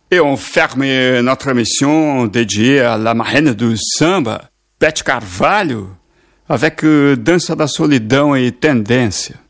Et on ferme notre émission dédiée à la marraine do samba, Beth Carvalho, avec Dança da Solidão e Tendência.